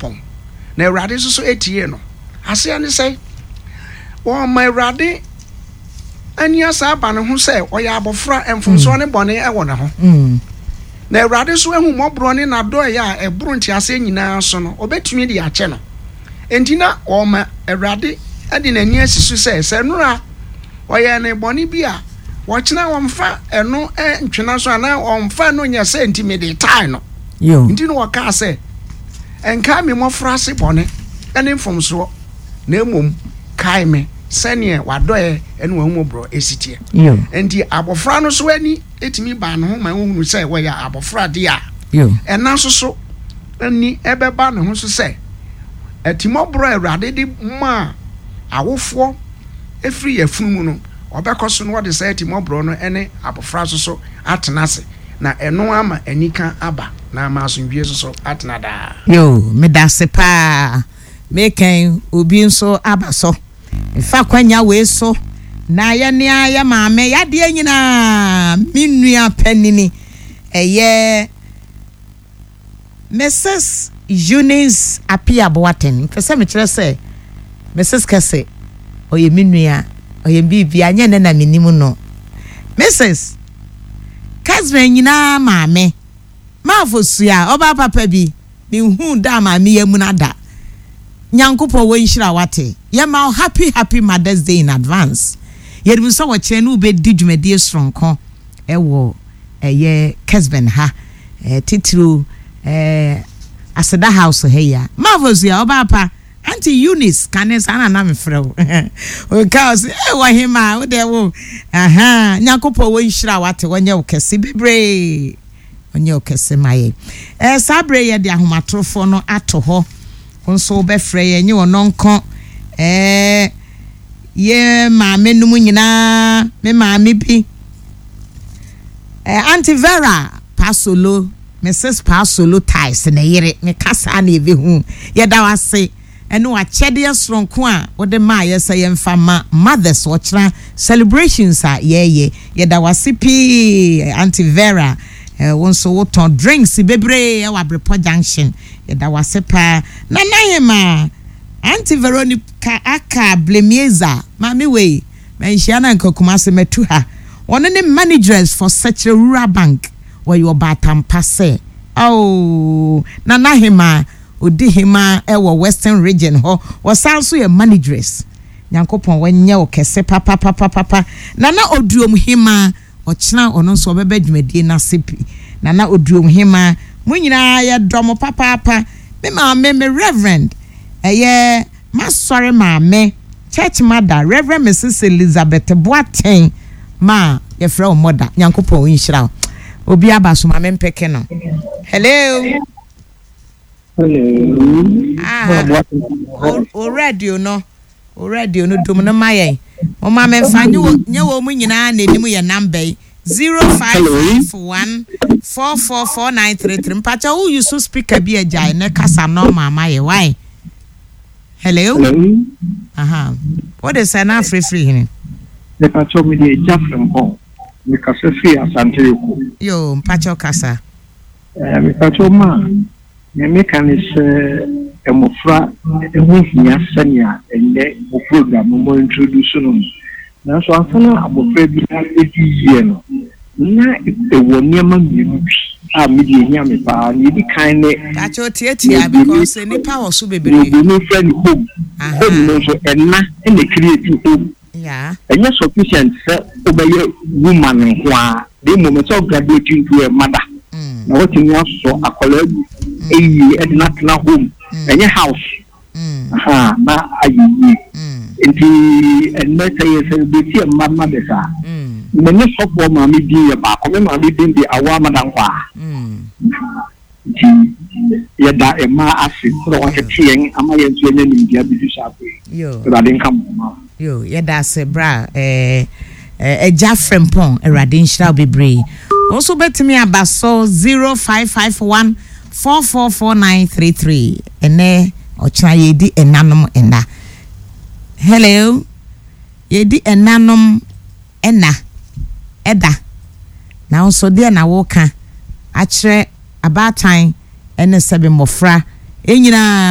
Nyankopɔn na Awurade so etie no ase ane sɛ o ma Awurade ani asa ba ne ho sɛ ɔyɛ abofra emfonso ne bɔne ɛwɔ ne ho na Awurade so ehu mɔbro ne na dɔ ya eburu ntiase nyinaa so no obetumi de akyɛ no enti na o ma Awurade ade n'ani asisu sɛ nura ɔyɛ ne bɔne bi a wɔkyena wɔmfa ɛno ntwena so ana wɔmfa no nya sɛ ntimi de tai no nti no wɔka sɛ enka me mɔfra se bɔne ɛne mfomso na emom kai me sɛnea wadɔɛ ɛne wɔhumɔbro esitie enti abofra no so ani etimi ba no ho ma wohunu sɛ wɔyɛ abofra de a ɛna so ani ɛbɛba ne ho so sɛ etimɔbro Awurade de ma awofo efiri yafunu no obekɔso no wɔde sɛ etimɔbro no ɛne abofra so atena se na ɛno ama anika aba na ama asomdwie so atena da medase pa mekan obi nso aba so fa kwanya we so na ye ne aye maame yade nyina minua panini eye Mrs. Eunice Apia Boaten pese me kire se Mrs. Kase oye minua oye bibi anya ne na minimu no Mrs. Kasme nyina maame mafosua oba papa bi mi hu da maame yamu nada Nyankopɔn wo nhyira wate ye ma happy Mother's Day in advance ye dum so wo kire no be di dwumadi esronko ewo eye Kesben ha titru Aseda house heya mafosua oba pa Auntie Eunice kanesa na me frɛ o kaos wo hima wo de wo Nyankopɔn wo nhyira wate wonye wo kese bebre onye okese maye sabre ye de ahomatrofo no ato ho nso be frɛ ye nye ononko ye maame num nyina me maame bi Auntie Vera Pasolo Mrs. Pasolo ties na yere me kasa na ebehu ye da wase eno achede sronko a wo de ma ye say mfama mothers watchra celebrations a ye da wase pi Auntie Vera wonso woton drinks bebre e Wabrepo junction ye da wase pa na nahema Auntie Veronica aka blemieza mami we menhia na nkokuma se metu ha one ne managers for such a rural bank where you batampa say oh na nahema odi hima ewo western region ho wasanso ye managers Nyankopɔn wanya o kese papa na oduom hima ochina ono so obeba dwumadie na sepi na oduom hima munyina ya dom papa me maame me reverend eye masori maame church mother Reverend Mrs. Elizabeth Boaten ma ye frɛ o mother Nyankopɔn nhyira obi abaso maame mpeke no hello o radio no dum no maye o ma me fa nye wo mu nyina na enimu ye number 0551444933 mpacha who you so speaker bi agya ne kasa no mama ye why hello what is na free hini the pacho me dey jafrem ho me kasa free asante yoko yo mpacha kasa me pacho ma me mekanis emofra ehu hia senia enne mo program mo introduce no na so afana abofra bi na edi no na ewo niam mienu a me dey hia me pa ni di kan ne pacho tietia because any power so bebre no friend home no so enna ene create home enye sufficient obeye woman ho a the moment of graduating to a mother na what you so akola not na home enye house na ayi enti enna say be tie mama de sa me ne so for mama bi ya ba ko me mama bi de awa madan kwa ya da ema asi so what tien ama ye nso nya ni dia bi sha pe yo radin kam yo ya da se bra Jafrempon Radin shall be brave. Also betimi abaso 0551444933 ene ocha yedi enanom ena. Hello. Yedi enanom ena eda. Na also there na woka achre about time ene sebe mofra enyina